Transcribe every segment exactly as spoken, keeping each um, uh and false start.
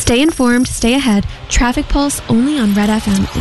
Stay informed, stay ahead. Traffic Pulse only on Red F M.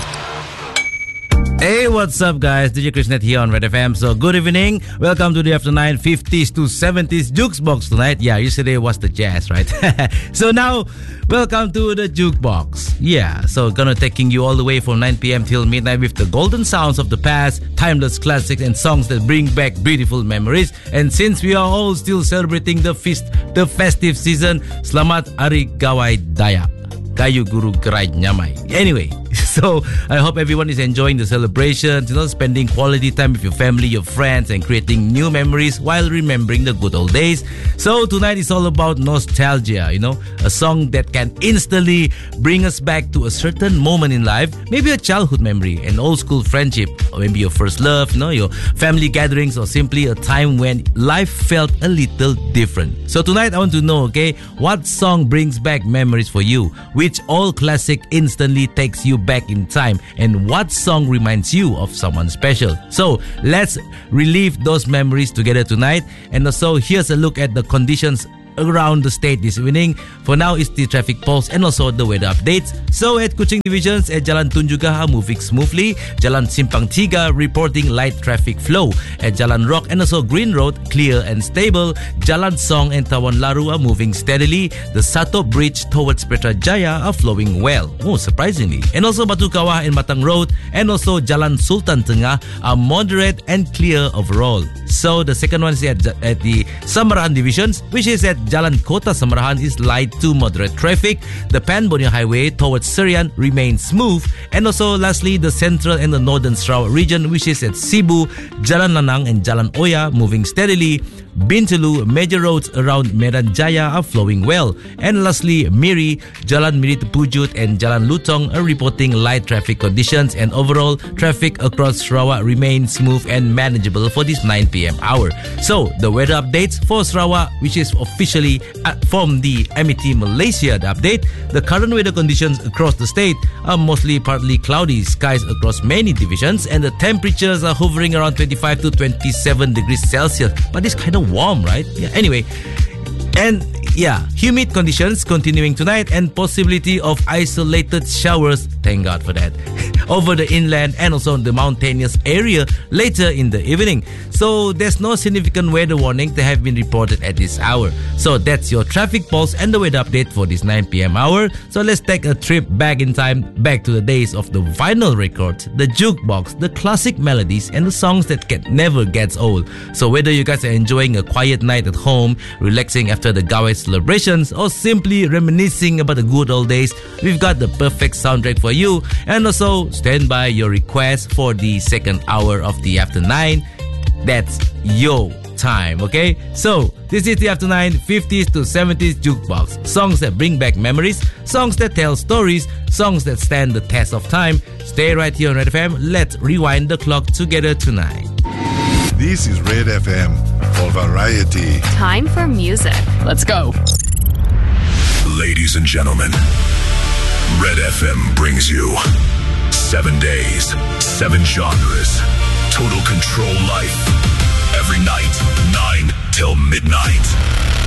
Hey, what's up, guys? D J Krishnet here on Red F M. So, good evening. Welcome to the After nine fifties to seventies Jukebox tonight. Yeah, yesterday was the jazz, right? So now, welcome to the Jukebox. Yeah, so gonna taking you all the way from nine p.m. till midnight with the golden sounds of the past, timeless classics and songs that bring back beautiful memories. And since we are all still celebrating the feast, the festive season, Selamat Hari Gawai Daya. Kayu Guru Gerai Nyamai. Anyway, so I hope everyone is enjoying the celebrations, you know, spending quality time with your family, your friends, and creating new memories while remembering the good old days. So tonight is all about nostalgia, you know, a song that can instantly bring us back to a certain moment in life, maybe a childhood memory, an old school friendship, or maybe your first love, you know, your family gatherings, or simply a time when life felt a little different. So tonight I want to know, okay, what song brings back memories for you? Which old classic instantly takes you back in time, and what song reminds you of someone special? So let's relive those memories together tonight. And also, here's a look at the conditions around the state this evening. For now, it's the traffic pulse and also the weather updates. So at Kuching Divisions, at Jalan Tunjungan moving smoothly, Jalan Simpang Tiga reporting light traffic flow, at Jalan Rock and also Green Road clear and stable, Jalan Song and Tawan Laru are moving steadily, the Sato Bridge towards Petra Jaya are flowing well, oh surprisingly, and also Batu Kawah and Matang Road and also Jalan Sultan Tengah are moderate and clear overall. So the second one is at, at the Samarahan Divisions, which is at Jalan Kota Samarahan is light to moderate traffic. The Pan Borneo Highway towards Serian remains smooth. And also lastly, the central and the northern Sarawak region, which is at Sibu, Jalan Lanang and Jalan Oya moving steadily. Bintulu, major roads around Medan Jaya are flowing well. And lastly, Miri, Jalan Miri Tepujut and Jalan Lutong are reporting light traffic conditions, and overall traffic across Sarawak remains smooth and manageable for this nine p.m. hour. So, the weather updates for Sarawak, which is officially from the M E T Malaysia the update. The current weather conditions across the state are mostly partly cloudy skies across many divisions, and the temperatures are hovering around twenty-five to twenty-seven degrees Celsius. But it's kind of warm, right? Yeah. Anyway, and yeah, humid conditions continuing tonight and possibility of isolated showers, thank God for that, over the inland and also the mountainous area later in the evening. So there's no significant weather warning that have been reported at this hour. So that's your traffic pulse and the weather update for this nine p.m. hour. So let's take a trip back in time, back to the days of the vinyl record, the jukebox, the classic melodies and the songs that get, never gets old. So whether you guys are enjoying a quiet night at home, relaxing after the Gawai celebrations, or simply reminiscing about the good old days, we've got the perfect soundtrack for you. And also stand by your request for the second hour of the After nine. That's your time, okay? So this is the After nine fifties to seventies Jukebox. Songs that bring back memories, songs that tell stories, songs that stand the test of time. Stay right here on Red F M. Let's rewind the clock together tonight. This is Red F M for variety. Time for music. Let's go. Ladies and gentlemen, Red F M brings you seven days, seven genres, total control life. Every night, nine till midnight.